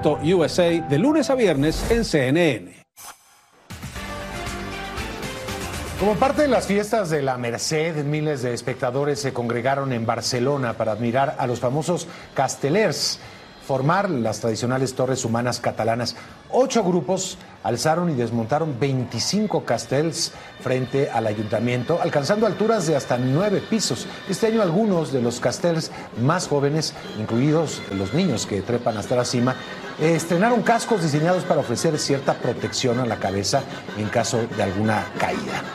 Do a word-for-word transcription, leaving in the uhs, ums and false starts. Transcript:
Directo U S A de lunes a viernes en C N N. Como parte de las fiestas de la Merced, miles de espectadores se congregaron en Barcelona para admirar a los famosos Castellers, formar las tradicionales torres humanas catalanas. Ocho grupos alzaron y desmontaron veinticinco castells frente al ayuntamiento, alcanzando alturas de hasta nueve pisos. Este año algunos de los castells más jóvenes, incluidos los niños que trepan hasta la cima, eh, estrenaron cascos diseñados para ofrecer cierta protección a la cabeza en caso de alguna caída.